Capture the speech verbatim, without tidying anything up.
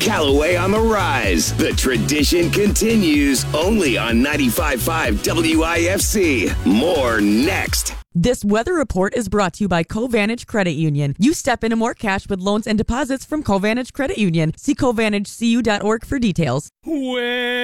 Callaway on the rise. The tradition continues only on ninety-five point five W I F C. More next. This weather report is brought to you by Covantage Credit Union. You step into more cash with loans and deposits from Covantage Credit Union. See covantage c u dot org for details. Where